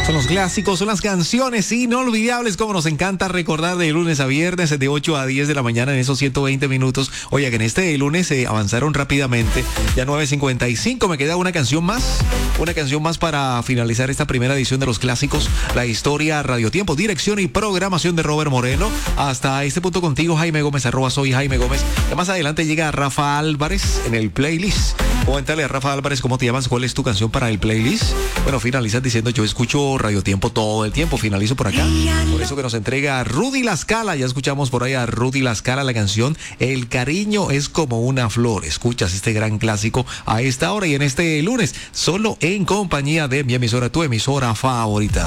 Son los clásicos, son las canciones inolvidables, como nos encanta recordar de lunes a viernes, de 8 a 10 de la mañana en esos 120 minutos. Oye, que en este lunes se avanzaron rápidamente, ya 9:55, me queda una canción más para finalizar esta primera edición de los clásicos, la historia, radiotiempo, dirección y programación de Robert Moreno. Hasta este punto contigo, Jaime Gómez, @soy Jaime Gómez. Ya más adelante llega Rafa Álvarez en el playlist. Cuéntale a Rafa Álvarez cómo te llamas, cuál es tu canción para el playlist. Bueno, finalizas diciendo: yo escucho Radiotiempo todo el tiempo, finalizo por acá. Por eso que nos entrega Rudy La Scala. Ya escuchamos por ahí a Rudy La Scala la canción El cariño es como una flor. Escuchas este gran clásico a esta hora y en este lunes, solo en compañía de mi emisora, tu emisora favorita.